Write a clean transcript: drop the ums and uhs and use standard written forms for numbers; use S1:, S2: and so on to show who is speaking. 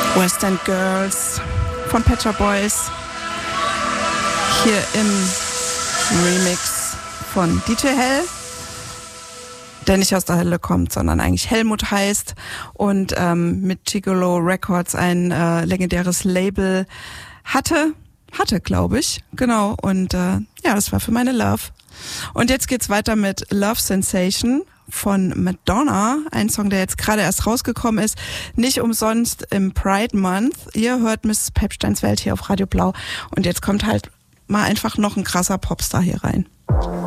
S1: West End Girls von Pet Shop Boys. Hier im Remix von DJ Hell, der nicht aus der Hölle kommt, sondern eigentlich Helmut heißt und mit Gigolo Records ein legendäres Label hatte, glaube ich. Genau. Und ja, das war für meine Love. Und jetzt geht's weiter mit Love Sensation von Madonna, ein Song, der jetzt gerade erst rausgekommen ist, nicht umsonst im Pride Month. Ihr hört Mrs. Pepsteins Welt hier auf Radio Blau und jetzt kommt halt mal einfach noch ein krasser Popstar hier rein.